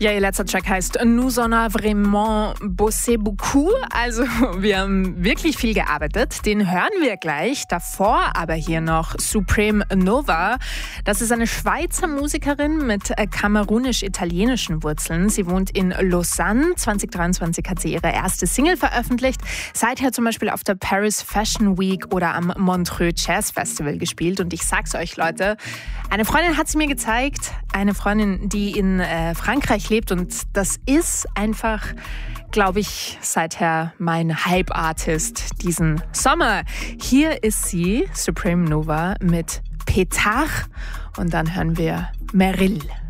Ja, ihr letzter Track heißt Nous on a vraiment bossé beaucoup. Also wir haben wirklich viel gearbeitet. Den hören wir gleich. Davor aber hier noch Supreme Nova. Das ist eine Schweizer Musikerin mit kamerunisch-italienischen Wurzeln. Sie wohnt in Lausanne. 2023 hat sie ihre erste Single veröffentlicht. Seither zum Beispiel auf der Paris Fashion Week oder am Montreux Jazz Festival gespielt. Und ich sag's euch, Leute, eine Freundin hat sie mir gezeigt. Eine Freundin, die in Frankreich lebt, und das ist einfach, glaube ich, seither mein Hype-Artist diesen Sommer. Hier ist sie, Supreme Nova mit Pétard, und dann hören wir Meryl.